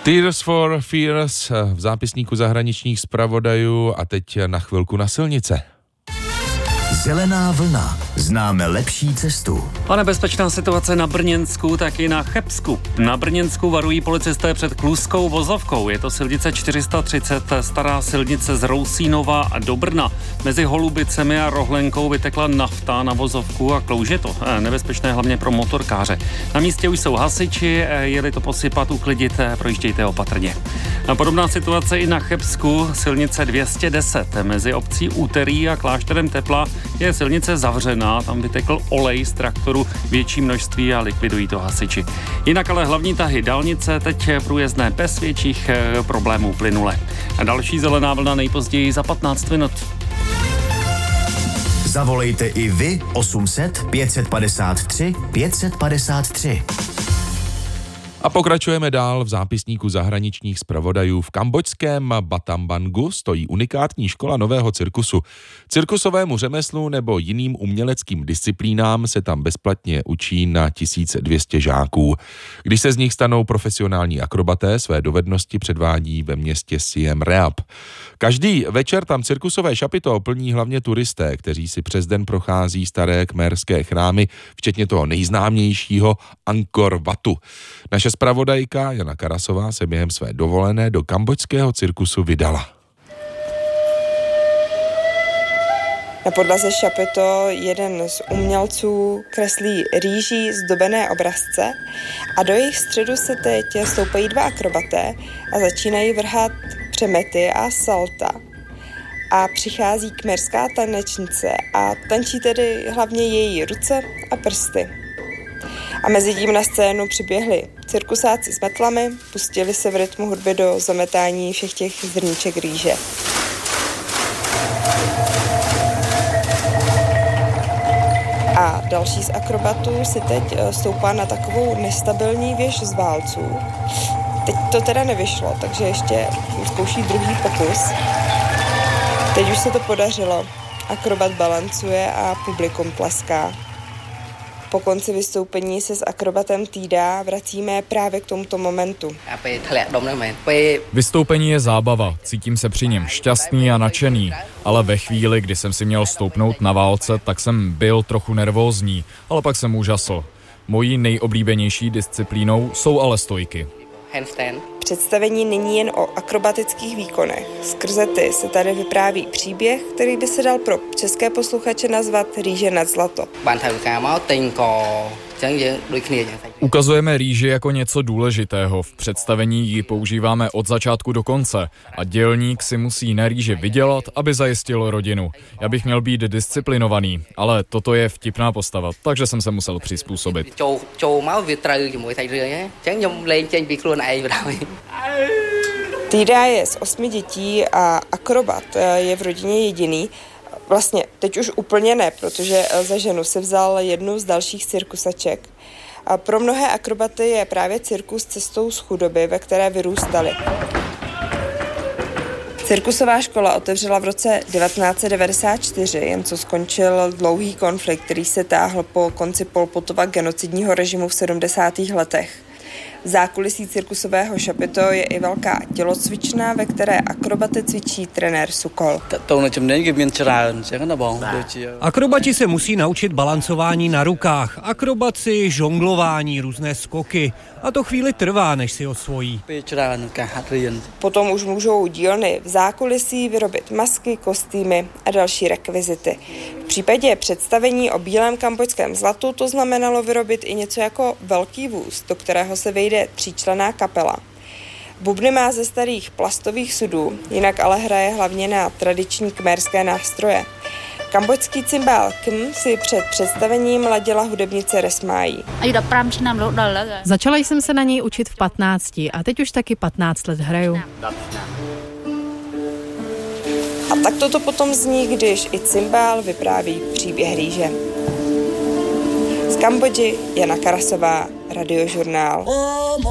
Tears for Fears v zápisníku zahraničních zpravodajů a teď na chvilku na silnice. Zelená vlna. Známe lepší cestu. A nebezpečná situace na Brněnsku, taky na Chebsku. Na Brněnsku varují policisté před kluskou vozovkou. Je to silnice 430, stará silnice z Rousínova do Brna. Mezi Holubicemi a Rohlenkou vytekla nafta na vozovku a klouže to. Nebezpečné hlavně pro motorkáře. Na místě už jsou hasiči, jeli to posypat, uklidit, projíždějte opatrně. A podobná situace i na Chebsku, silnice 210. Mezi obcí Úterý a Klášterem Tepla je silnice zavřená, tam vytekl olej z traktoru, větší množství a likvidují to hasiči. Jinak ale hlavní tahy dálnice teď průjezdné bez větších problémů plynule. A další zelená vlna nejpozději za 15 minut. Zavolejte i vy 800 553 553. A pokračujeme dál v zápisníku zahraničních zpravodajů. V kambodžském Batambangu stojí unikátní škola nového cirkusu. Cirkusovému řemeslu nebo jiným uměleckým disciplínám se tam bezplatně učí na 1200 žáků. Když se z nich stanou profesionální akrobaté, své dovednosti předvádí ve městě Siem Reap. Každý večer tam cirkusové šapito plní hlavně turisté, kteří si přes den prochází staré khmerské chrámy, včetně toho nejznámějšího Angkor Watu. Naše zpravodajka Jana Karasová se během své dovolené do kambodžského cirkusu vydala. Na podlaze šapito jeden z umělců kreslí rýží zdobené obrazce a do jejich středu se teď stoupají dva akrobaté a začínají vrhat přemety a salta. A přichází khmerská tanečnice a tančí tedy hlavně její ruce a prsty. A mezi tím na scénu přiběhli cirkusáci s metlami, pustili se v rytmu hudby do zametání všech těch zrníček rýže. A další z akrobatů si teď stoupá na takovou nestabilní věž z válců. Teď to teda nevyšlo, takže ještě zkouší druhý pokus. Teď už se to podařilo. Akrobat balancuje a publikum tleská. Po konci vystoupení se s akrobatem týdá vracíme právě k tomuto momentu. Vystoupení je zábava, cítím se při něm šťastný a nadšený, ale ve chvíli, kdy jsem si měl stoupnout na válce, tak jsem byl trochu nervózní, ale pak jsem úžasl. Mojí nejoblíbenější disciplínou jsou ale stojky. Představení není jen o akrobatických výkonech. Skrze ty se tady vypráví příběh, který by se dal pro české posluchače nazvat Rýže nad zlato. Ukazujeme rýži jako něco důležitého. V představení ji používáme od začátku do konce a dělník si musí na rýži vydělat, aby zajistil rodinu. Já bych měl být disciplinovaný, ale toto je vtipná postava, takže jsem se musel přizpůsobit. Týda je z 8 dětí a akrobat je v rodině jediný. Vlastně teď už úplně ne, protože za ženu si vzal jednu z dalších cirkusaček. A pro mnohé akrobaty je právě cirkus cestou z chudoby, ve které vyrůstali. Cirkusová škola otevřela v roce 1994, jen co skončil dlouhý konflikt, který se táhl po konci Pol Potova genocidního režimu v 70. letech. V zákulisí cirkusového šapito je i velká tělocvična, ve které akrobaty cvičí trenér Sukol. Akrobati se musí naučit balancování na rukách, akrobaci, žonglování, různé skoky. A to chvíli trvá, než si osvojí. Potom už můžou dílny v zákulisí vyrobit masky, kostýmy a další rekvizity. V případě představení o bílém kambodžském zlatu to znamenalo vyrobit i něco jako velký vůz, do kterého se vejde 3členná kapela. Bubny má ze starých plastových sudů, jinak ale hraje hlavně na tradiční khmerské nástroje. Kambodžský cymbál Km si před představením ladila hudebnice Resmájí. Začala jsem se na něj učit v 15 a teď už taky 15 let hraju. A tak toto potom zní, když i cymbál vypráví příběh rýže. Z Kambodži Jana Karasová, Radiožurnál.